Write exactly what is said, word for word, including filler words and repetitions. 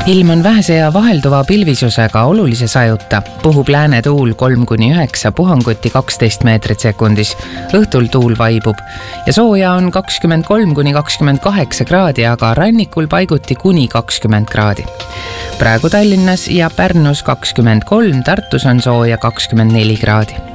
ilm on vähese ja vahelduva pilvisusega olulise sajuta. Puhub lääne tuul kolm kuni üheksa, puhanguti kaksteist meetrit sekundis. Õhtul tuul vaibub ja sooja on kakskümmend kolm kuni kakskümmend kaheksa kraadi, aga rannikul paiguti kuni kakskümmend kraadi. Praegu Tallinnas ja Pärnus kakskümmend kolm, Tartus on sooja kakskümmend neli kraadi.